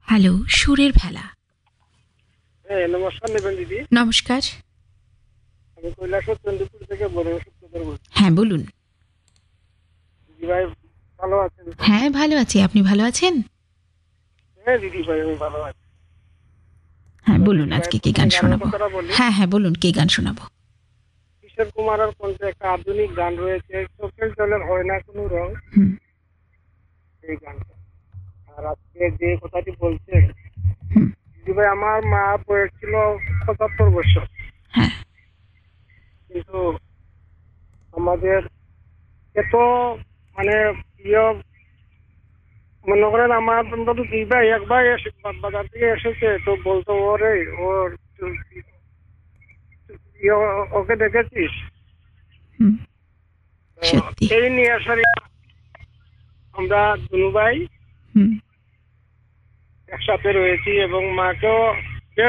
Hello, সুরের ভেলা। হ্যাঁ, নমস্কার নেবেন দিদি। নমস্কার। আমি কৈলাসহর চন্দ্রপুর থেকে সূত্রধর বলছি। হ্যাঁ, বলুন। দিদি ভাই ভালো আছেন তো? হ্যাঁ, ভালো আছি। আপনি ভালো আছেন? হ্যাঁ দিদি ভাই, আমি ভালো আছি। হ্যাঁ, তো বলুন দিদি ভাই, আজকে কি প্রথমে গান গানের শোনাবো? কথাটা বলি। হ্যাঁ, হ্যাঁ, বলুন কি গান শোনাবো? কিশোর কুমারের কণ্ঠে একটা আধুনিক গান রয়েছে, চোখের জলের হয় না কোনো রং, হুম, এই গানটা। আর আজকে যে কথাটি বলছেন, হুম, দিদি ভাই, আমার মা বয়স ছিল ৭৫ বছর। হ্যাঁ, কিন্তু আমাদের এত মানে প্রিয়, মনে করেন আমার অন্তত দুই ভাই, এক ভাই বাজার থেকে এসেছে তো বলতো, ওরে ওর ওকে দেখেছিস? হুম, তো সত্যি। এই নিয়ে আসলে আমরা দুনু ভাই হুম, একসাথে রয়েছি এবং মাকেও